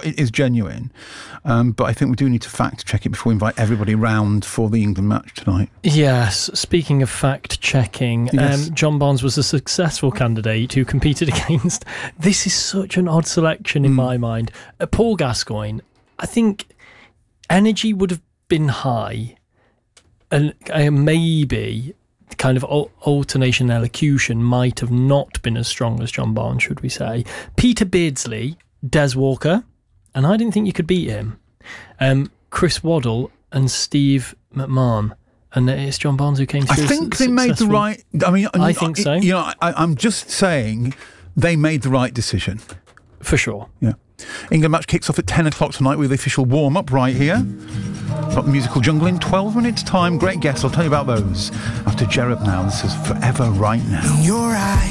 sure it is genuine, but I think we do need to fact check it before we invite everybody round for the England match tonight. Yes, speaking of fact checking, Yes. John Barnes was a successful candidate who competed against, this is such an odd selection in my mind, Paul Gascoigne. I think energy would have been high, and maybe kind of alternation elocution might have not been as strong as John Barnes, should we say. Peter Beardsley, Des Walker, and I didn't think you could beat him. Chris Waddle and Steve McMahon, and it's John Barnes who came through. I think they made the right... I think so. You know, I'm just saying they made the right decision. For sure. Yeah. England match kicks off at 10 o'clock tonight with the official warm-up right here. Got the musical jungle in 12 minutes' time. Great guests, I'll tell you about those after Gerard now. This is Forever Right Now. In your eyes